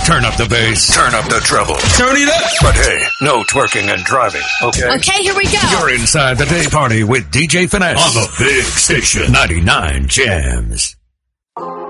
Turn up the bass. Turn up the treble. Turn it up. But hey, no twerking and driving, okay? Okay, here we go. You're inside the day party with DJ Finesse on the big station, 99 Jams.